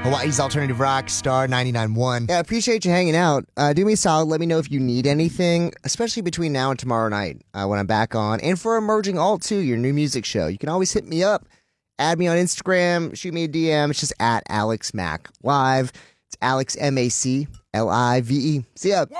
Hawaii's alternative rock, Star 99.1. Yeah, I appreciate you hanging out. Do me a solid. Let me know if you need anything, especially between now and tomorrow night when I'm back on. And for Emerging Alt, too, your new music show. You can always hit me up. Add me on Instagram. Shoot me a DM. It's just at Alex Mac Live. It's Alex, MACLIVE. See ya.